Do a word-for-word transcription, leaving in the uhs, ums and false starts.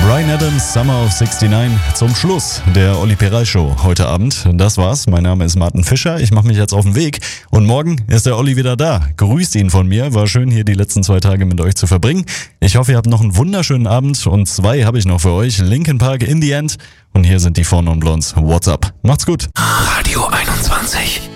Bryan Adams, Summer of neunundsechzig, zum Schluss der Olli Peral Show heute Abend. Das war's. Mein Name ist Martin Fischer. Ich mache mich jetzt auf den Weg und morgen ist der Olli wieder da. Grüßt ihn von mir. War schön, hier die letzten zwei Tage mit euch zu verbringen. Ich hoffe, ihr habt noch einen wunderschönen Abend und zwei habe ich noch für euch. Linkin Park, In the End, und hier sind die Four Non Blondes. What's up? Macht's gut. Radio einundzwanzig.